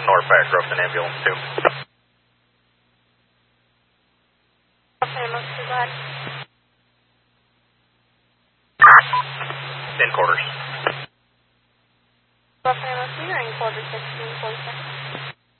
northbound Grafton ambulance 2. Okay, not too bad. In quarters. Okay, you're in quarter 16, 47.